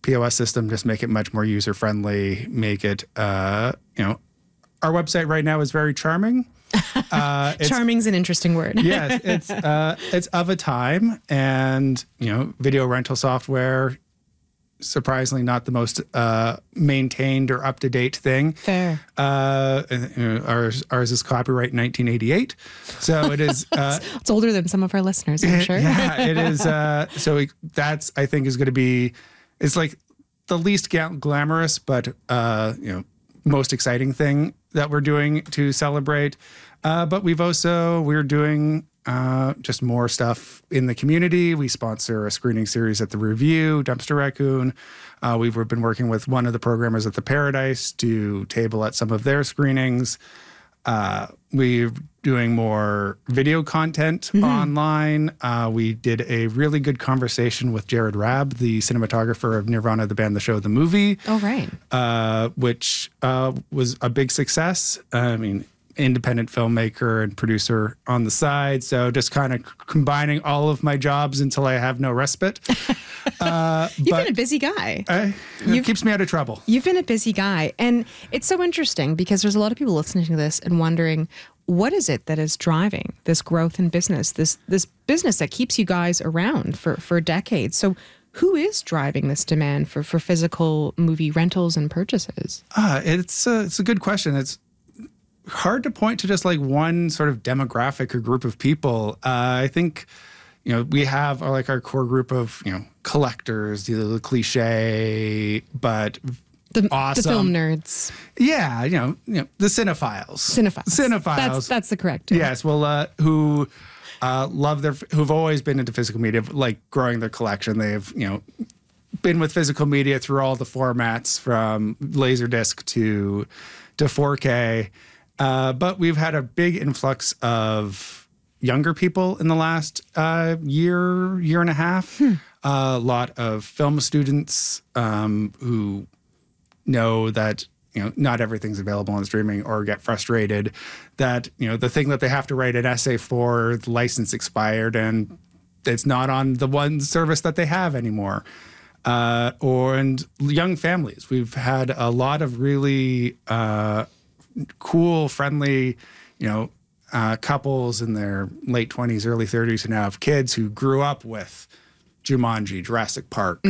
POS system, just make it much more user friendly, make it, our website right now is very charming. Charming's an interesting word. Yes, it's of a time, and video rental software, surprisingly not the most maintained or up to date thing. Fair. Ours is copyright 1988, so it is. It's older than some of our listeners, I'm sure. Yeah, it is. That's, I think, is going to be. It's like the least glamorous, but most exciting thing that we're doing to celebrate. But we're doing just more stuff in the community. We sponsor a screening series at the Review, Dumpster Raccoon. We've been working with one of the programmers at the Paradise to table at some of their screenings. We're doing more video content online. We did a really good conversation with Jared Rabb, the cinematographer of Nirvana, the band, the show, the movie. Oh, right. Which was a big success. Independent filmmaker and producer on the side. So just kind of combining all of my jobs until I have no respite. You've been a busy guy. It keeps me out of trouble. You've been a busy guy. And it's so interesting because there's a lot of people listening to this and wondering, what is it that is driving this growth in business, this business that keeps you guys around for decades? So who is driving this demand for physical movie rentals and purchases? It's a good question. It's hard to point to just like one sort of demographic or group of people. I think, we have our core group of, collectors, the cliche, but awesome. The film nerds. Yeah, the cinephiles. Cinephiles. That's the correct term. Yes, well, who who've always been into physical media, like growing their collection. They've, been with physical media through all the formats from Laserdisc to 4K. But we've had a big influx of younger people in the last year and a half. A lot of film students who know that not everything's available on streaming, or get frustrated that the thing that they have to write an essay for, the license expired and it's not on the one service that they have anymore. And young families. We've had a lot of really cool, friendly, couples in their late 20s, early 30s who now have kids who grew up with Jumanji, Jurassic Park,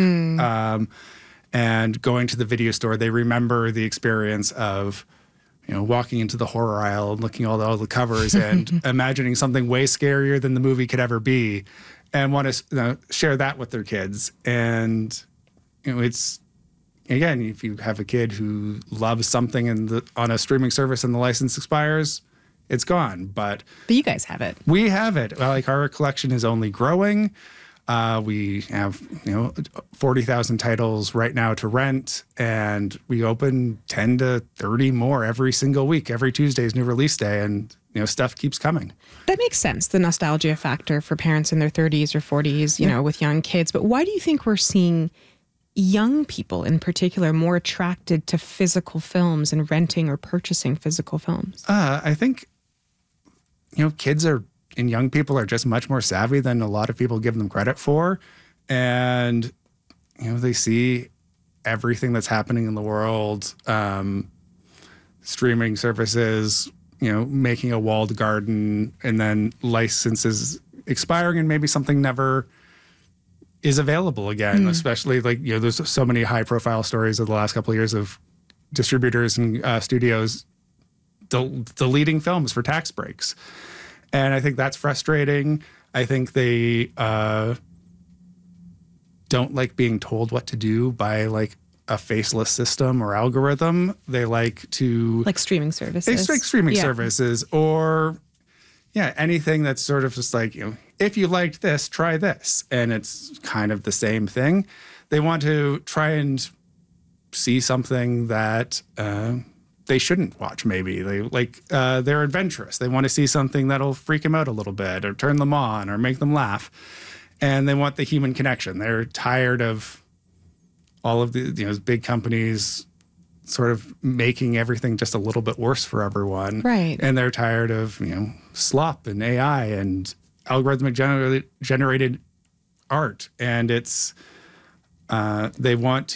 and going to the video store. They remember the experience of, walking into the horror aisle and looking at all the covers and imagining something way scarier than the movie could ever be, and want to share that with their kids. And it's, again, if you have a kid who loves something on a streaming service and the license expires, it's gone. But you guys have it. We have it. Our collection is only growing. We have 40,000 titles right now to rent, and we open 10 to 30 more every single week. Every Tuesday is new release day, and stuff keeps coming. That makes sense, the nostalgia factor for parents in their 30s or 40s, with young kids. But why do you think we're seeing young people in particular more attracted to physical films and renting or purchasing physical films? I think, kids and young people are just much more savvy than a lot of people give them credit for. And, they see everything that's happening in the world, streaming services, making a walled garden, and then licenses expiring, and maybe something never is available again, especially there's so many high profile stories of the last couple of years of distributors and studios deleting films for tax breaks. And I think that's frustrating. I think they don't like being told what to do by a faceless system or algorithm. They like to... streaming services. It's streaming services, or anything that's sort of just if you liked this, try this. And it's kind of the same thing. They want to try and see something that they shouldn't watch, maybe. They're adventurous. They want to see something that'll freak them out a little bit, or turn them on, or make them laugh. And they want the human connection. They're tired of all of the big companies sort of making everything just a little bit worse for everyone. Right. And they're tired of, slop and AI and algorithmic generated art. And it's, they want